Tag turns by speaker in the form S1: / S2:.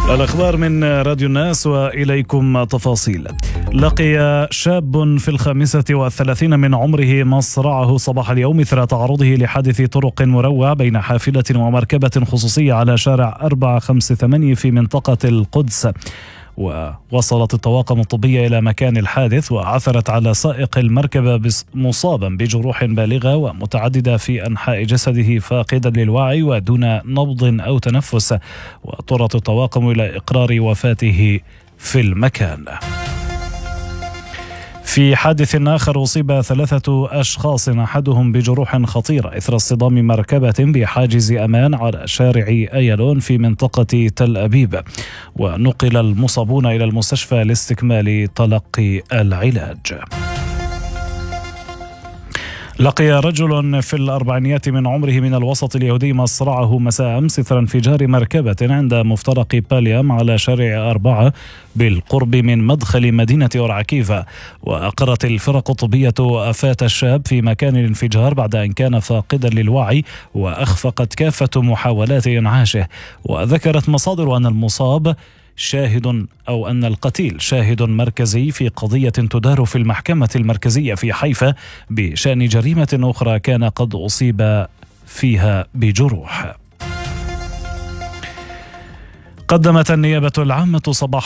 S1: الأخبار من راديو الناس وإليكم تفاصيل. لقي شاب في 35 من عمره مصرعه صباح اليوم إثر تعرضه لحادث طرق مروع بين حافلة ومركبة خصوصية على شارع 458 في منطقة القدس. ووصلت الطواقم الطبية إلى مكان الحادث وعثرت على سائق المركبة مصابا بجروح بالغة ومتعددة في أنحاء جسده فاقدا للوعي ودون نبض أو تنفس، واضطرت الطواقم إلى إقرار وفاته في المكان. في حادث آخر أصيب 3 أشخاص أحدهم بجروح خطيرة إثر اصطدام مركبة بحاجز أمان على شارع أيالون في منطقة تل أبيب، ونقل المصابون إلى المستشفى لاستكمال تلقي العلاج. لقي رجل في الأربعينيات من عمره من الوسط اليهودي مصرعه مساء أمس إثر انفجار مركبة عند مفترق باليام على شارع 4 بالقرب من مدخل مدينة أورعكيفا. وأقرت الفرق الطبية وفاة الشاب في مكان الانفجار بعد أن كان فاقدا للوعي وأخفقت كافة محاولات إنعاشه. وذكرت مصادر أن المصاب أن القتيل شاهد مركزي في قضية تدار في المحكمة المركزية في حيفا بشأن جريمة أخرى كان قد أصيب فيها بجروح. قدمت النيابة العامة صباح